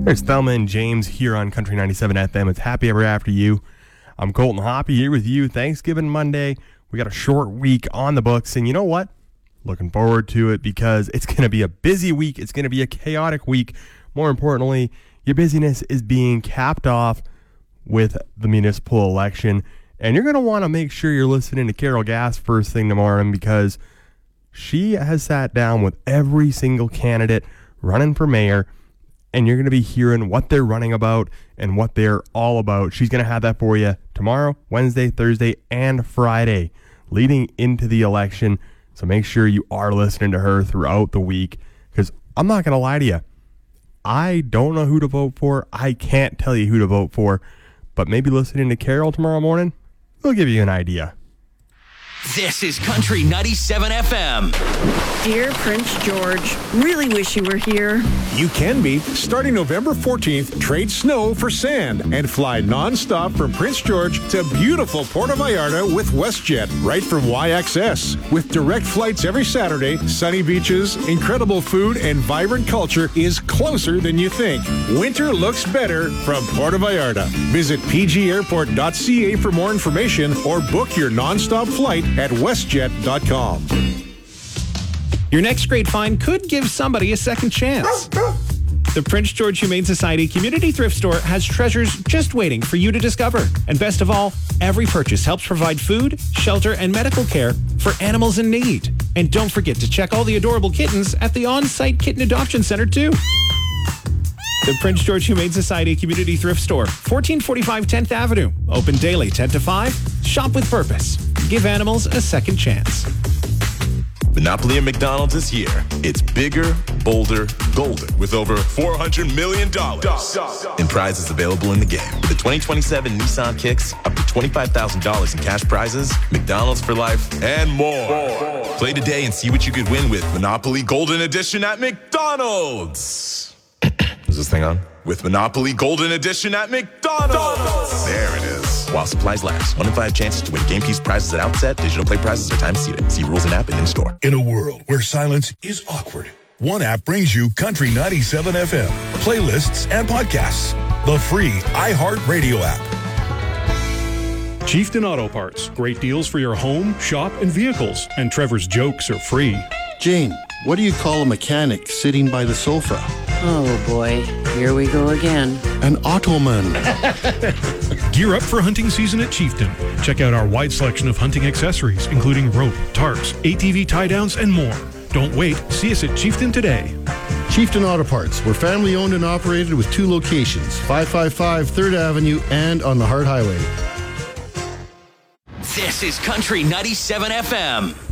There's Thelma and James here on Country 97 FM. It's Happy Ever After You. I'm Colton Hoppy here with you. Thanksgiving Monday. We got a short week on the books, and you know what? Looking forward to it because it's going to be a busy week. It's going to be a chaotic week. More importantly, your busyness is being capped off with the municipal election, and you're going to want to make sure you're listening to Carol Gass first thing tomorrow because she has sat down with every single candidate running for mayor, and you're going to be hearing what they're running about and what they're all about. She's going to have that for you tomorrow, Wednesday, Thursday, and Friday leading into the election. So make sure you are listening to her throughout the week because I'm not going to lie to you. I don't know who to vote for. I can't tell you who to vote for, but maybe listening to Carol tomorrow morning will give you an idea. This is Country 97 FM. Dear Prince George, really wish you were here. You can be. Starting November 14th, trade snow for sand and fly nonstop from Prince George to beautiful Puerto Vallarta with WestJet, right from YXS. With direct flights every Saturday, sunny beaches, incredible food, and vibrant culture is closer than you think. Winter looks better from Puerto Vallarta. Visit pgairport.ca for more information or book your nonstop flight at westjet.com. Your next great find could give somebody a second chance. The Prince George Humane Society Community Thrift Store has treasures just waiting for you to discover. And best of all, every purchase helps provide food, shelter, and medical care for animals in need. And don't forget to check all the adorable kittens at the on-site kitten adoption center, too. The Prince George Humane Society Community Thrift Store, 1445 10th Avenue. Open daily 10 to 5. Shop with purpose. Give animals a second chance. Monopoly at McDonald's is here. It's bigger, bolder, golden, with over $400 million in prizes available in the game. With the 2027 Nissan Kicks, up to $25,000 in cash prizes, McDonald's for life, and more. Play today and see what you could win with Monopoly Golden Edition at McDonald's. Is this thing on? With Monopoly Golden Edition at McDonald's. There it is. While supplies last. 1 in 5 chances to win game piece prizes at outset. Digital play prizes are time seated. See rules and app and in-store. In a world where silence is awkward, one app brings you Country 97 FM, playlists, and podcasts. The free iHeartRadio app. Chieftain Auto Parts. Great deals for your home, shop, and vehicles. And Trevor's jokes are free. Jane, what do you call a mechanic sitting by the sofa? Oh boy, here we go again. An Ottoman. Gear up for hunting season at Chieftain. Check out our wide selection of hunting accessories, including rope, tarps, ATV tie-downs, and more. Don't wait. See us at Chieftain today. Chieftain Auto Parts. We're family owned and operated with 2 locations, 555 3rd Avenue and on the Hart Highway. This is Country 97 FM.